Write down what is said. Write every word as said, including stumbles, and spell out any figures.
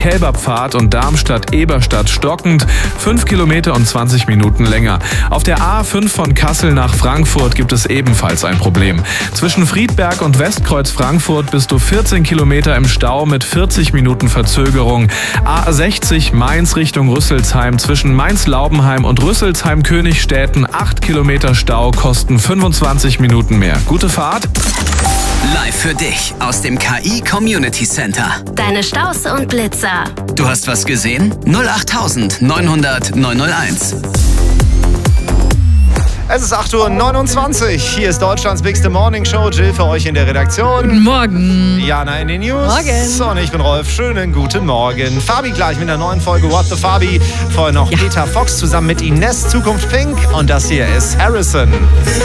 Kälberpfad und Darmstadt-Eberstadt stockend, fünf Kilometer und zwanzig Minuten länger. Auf der A fünf von Kassel nach Frankfurt gibt es ebenfalls ein Problem. Zwischen Friedberg und Westkreuz Frankfurt bist du vierzehn Kilometer im Stau mit vierzig Minuten Verzögerung. A sechzig Mainz Richtung Rüsselsheim zwischen Mainz-Laubenheim und Rüsselsheim-Königstädten acht Kilometer Stau kosten fünfundzwanzig Minuten mehr. Gute Fahrt! Live für dich aus dem K I Community Center. Deine Staus und Blitzer. Du hast was gesehen? null acht neunhundert neunhunderteins. Es ist acht Uhr neunundzwanzig. Hier ist Deutschlands Bigste Morning Show. Jill für euch in der Redaktion. Guten Morgen. Jana in den News. Morgen. Und ich bin Rolf. Schönen guten Morgen. Fabi gleich mit einer neuen Folge What the Fabi. Vorher noch ja. Peter Fox zusammen mit Ines, Zukunft Pink. Und das hier ist Harrison.